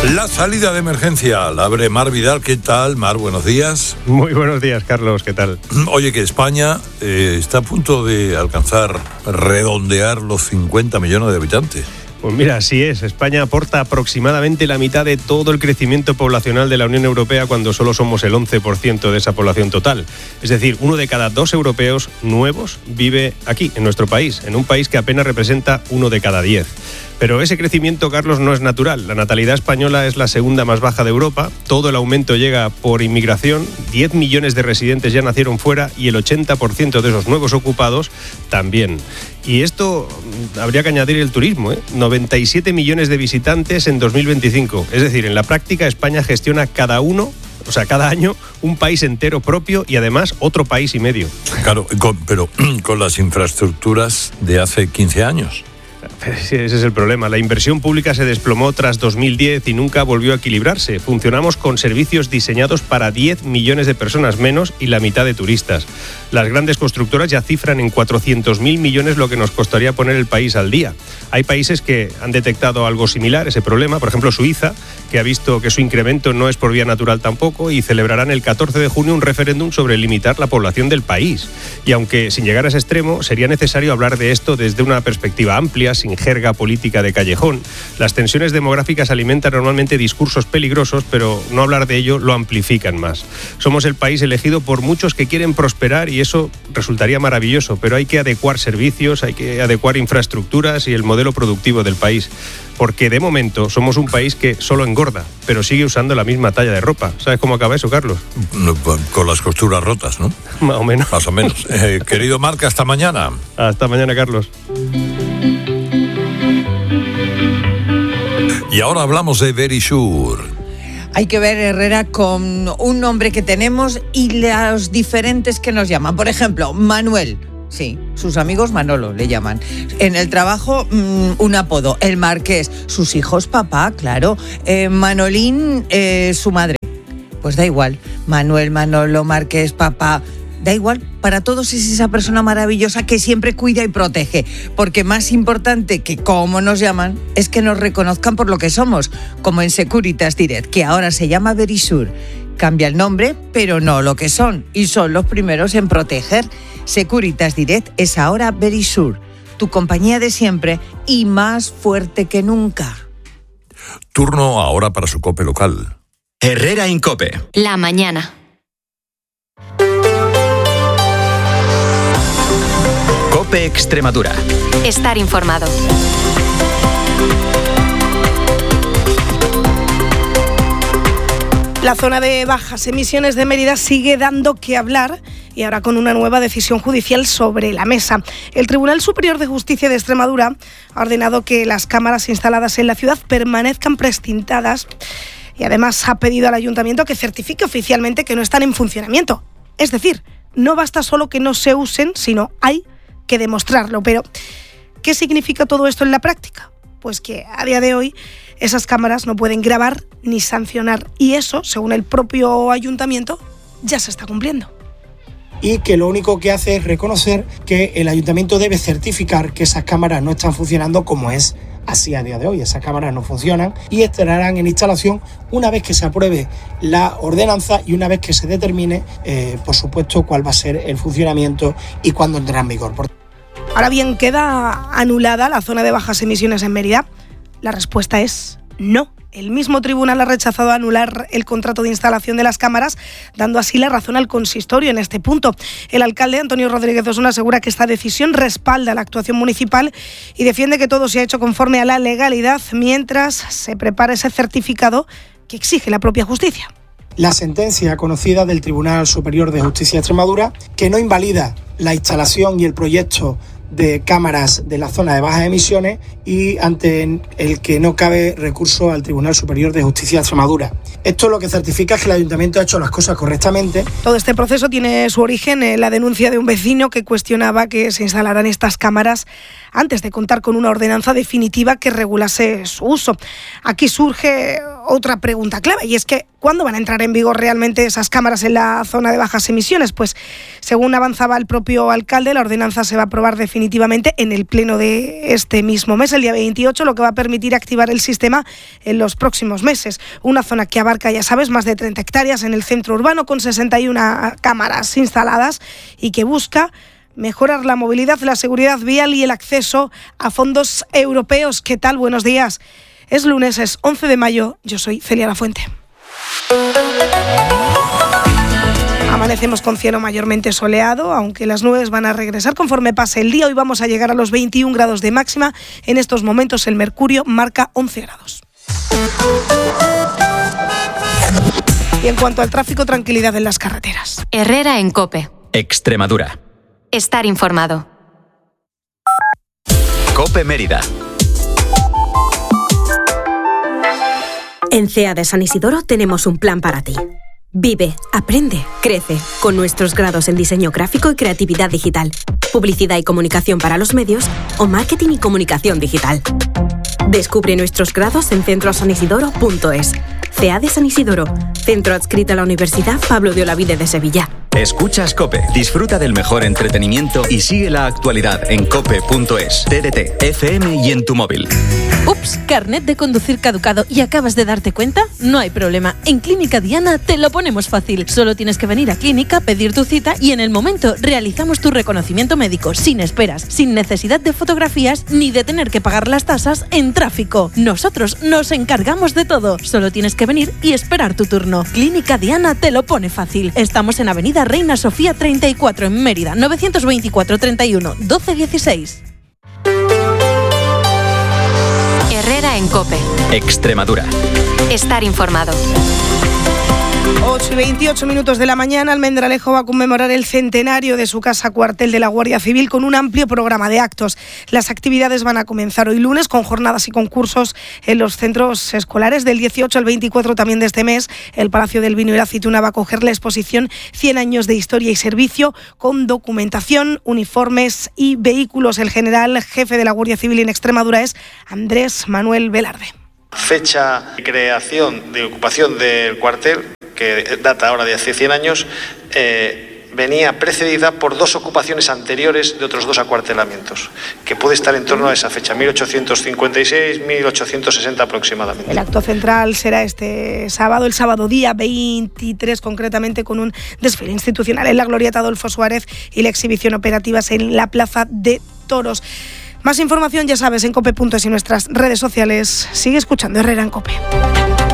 La salida de emergencia la abre Mar Vidal. ¿Qué tal, Mar? Buenos días. Muy buenos días, Carlos. ¿Qué tal? Oye, que España está a punto de redondear los 50 millones de habitantes. Pues mira, así es. España aporta aproximadamente la mitad de todo el crecimiento poblacional de la Unión Europea cuando solo somos el 11% de esa población total. Es decir, 1 de cada 2 europeos nuevos vive aquí, en nuestro país, en un país que apenas representa 1 de cada 10. Pero ese crecimiento, Carlos, no es natural. La natalidad española es la segunda más baja de Europa. Todo el aumento llega por inmigración. 10 millones de residentes ya nacieron fuera y el 80% de esos nuevos ocupados también. Y esto habría que añadir el turismo, 97 millones de visitantes en 2025. Es decir, en la práctica España gestiona cada año un país entero propio y además otro país y medio. Claro, pero con las infraestructuras de hace 15 años. Ese es el problema. La inversión pública se desplomó tras 2010 y nunca volvió a equilibrarse. Funcionamos con servicios diseñados para 10 millones de personas menos y la mitad de turistas. Las grandes constructoras ya cifran en 400.000 millones lo que nos costaría poner el país al día. Hay países que han detectado algo similar, ese problema. Por ejemplo, Suiza, que ha visto que su incremento no es por vía natural tampoco y celebrarán el 14 de junio un referéndum sobre limitar la población del país. Y aunque sin llegar a ese extremo, sería necesario hablar de esto desde una perspectiva amplia, sin jerga política de callejón. Las tensiones demográficas alimentan normalmente discursos peligrosos, pero no hablar de ello lo amplifican más. Somos el país elegido por muchos que quieren prosperar y eso resultaría maravilloso, pero hay que adecuar servicios, hay que adecuar infraestructuras y el modelo productivo del país. Porque de momento somos un país que solo engorda, pero sigue usando la misma talla de ropa. ¿Sabes cómo acaba eso, Carlos? Con las costuras rotas, ¿no? Más o menos. Más o menos. Querido Marc, hasta mañana. Hasta mañana, Carlos. Y ahora hablamos de Verisure. Hay que ver, Herrera, con un nombre que tenemos y los diferentes que nos llaman. Por ejemplo, Manuel. Sí, sus amigos Manolo le llaman. En el trabajo, un apodo, el Marqués. Sus hijos, papá, claro. Manolín, su madre. Pues da igual. Manuel, Manolo, Marqués, papá. Da igual, para todos es esa persona maravillosa que siempre cuida y protege, porque más importante que cómo nos llaman es que nos reconozcan por lo que somos, como en Securitas Direct, que ahora se llama Verisure. Cambia el nombre, pero no lo que son, y son los primeros en proteger. Securitas Direct es ahora Verisure, tu compañía de siempre y más fuerte que nunca. Turno ahora para su COPE local. Herrera en COPE. La mañana. COPE Extremadura. Estar informado. La zona de bajas emisiones de Mérida sigue dando que hablar y ahora con una nueva decisión judicial sobre la mesa. El Tribunal Superior de Justicia de Extremadura ha ordenado que las cámaras instaladas en la ciudad permanezcan precintadas y además ha pedido al ayuntamiento que certifique oficialmente que no están en funcionamiento. Es decir, no basta solo que no se usen, sino hay que demostrarlo. Pero, ¿qué significa todo esto en la práctica? Pues que a día de hoy esas cámaras no pueden grabar ni sancionar y eso, según el propio ayuntamiento, ya se está cumpliendo. Y que lo único que hace es reconocer que el ayuntamiento debe certificar que esas cámaras no están funcionando como es así a día de hoy. Esas cámaras no funcionan y estarán en instalación una vez que se apruebe la ordenanza y una vez que se determine, por supuesto, cuál va a ser el funcionamiento y cuándo entrará en vigor. Ahora bien, ¿queda anulada la zona de bajas emisiones en Mérida? La respuesta es no. El mismo tribunal ha rechazado anular el contrato de instalación de las cámaras, dando así la razón al consistorio en este punto. El alcalde Antonio Rodríguez Osuna asegura que esta decisión respalda la actuación municipal y defiende que todo se ha hecho conforme a la legalidad mientras se prepara ese certificado que exige la propia justicia. La sentencia conocida del Tribunal Superior de Justicia de Extremadura, que no invalida la instalación y el proyecto de cámaras de la zona de bajas emisiones y ante el que no cabe recurso al Tribunal Superior de Justicia de Extremadura. Esto lo que certifica es que el ayuntamiento ha hecho las cosas correctamente. Todo este proceso tiene su origen en la denuncia de un vecino que cuestionaba que se instalaran estas cámaras antes de contar con una ordenanza definitiva que regulase su uso. Aquí surge otra pregunta clave, y es que ¿cuándo van a entrar en vigor realmente esas cámaras en la zona de bajas emisiones? Pues según avanzaba el propio alcalde, la ordenanza se va a aprobar definitivamente en el pleno de este mismo mes, el día 28, lo que va a permitir activar el sistema en los próximos meses. Una zona que abarca, ya sabes, más de 30 hectáreas en el centro urbano con 61 cámaras instaladas y que busca mejorar la movilidad, la seguridad vial y el acceso a fondos europeos. ¿Qué tal? Buenos días. Es lunes, es 11 de mayo. Yo soy Celia Lafuente. Amanecemos con cielo mayormente soleado, aunque las nubes van a regresar conforme pase el día. Hoy vamos a llegar a los 21 grados de máxima. En estos momentos el mercurio marca 11 grados. Y en cuanto al tráfico, tranquilidad en las carreteras. Herrera en COPE. Extremadura. Estar informado. COPE Mérida. En CEA de San Isidoro tenemos un plan para ti. Vive, aprende, crece con nuestros grados en diseño gráfico y creatividad digital, publicidad y comunicación para los medios o marketing y comunicación digital. Descubre nuestros grados en centrosanisidoro.es. CEA de San Isidoro, centro adscrito a la Universidad Pablo de Olavide de Sevilla. Escuchas COPE, disfruta del mejor entretenimiento y sigue la actualidad en cope.es, TDT, FM y en tu móvil. Ups, carnet de conducir caducado y acabas de darte cuenta. No hay problema, en Clínica Diana te lo ponemos fácil. Solo tienes que venir a Clínica, pedir tu cita y en el momento realizamos tu reconocimiento médico sin esperas, sin necesidad de fotografías ni de tener que pagar las tasas en tráfico. Nosotros nos encargamos de todo. Solo tienes que venir y esperar tu turno. Clínica Diana te lo pone fácil. Estamos en Avenida Reina Sofía 34 en Mérida, 924 31 12 16. Herrera en COPE. Extremadura. Estar informado. 8:28 de la mañana, Almendralejo va a conmemorar el centenario de su casa cuartel de la Guardia Civil con un amplio programa de actos. Las actividades van a comenzar hoy lunes con jornadas y concursos en los centros escolares. Del 18 al 24 también de este mes, el Palacio del Vino y la Aceituna va a acoger la exposición 100 años de historia y servicio con documentación, uniformes y vehículos. El general jefe de la Guardia Civil en Extremadura es Andrés Manuel Velarde. Fecha de creación, de ocupación del cuartel, que data ahora de hace 100 años, venía precedida por 2 ocupaciones anteriores de otros 2 acuartelamientos, que puede estar en torno a esa fecha, 1856, 1860 aproximadamente. El acto central será este sábado, el sábado día 23 concretamente, con un desfile institucional en la Glorieta Adolfo Suárez y la exhibición operativas en la Plaza de Toros. Más información, ya sabes, en cope.es y nuestras redes sociales. Sigue escuchando Herrera en COPE.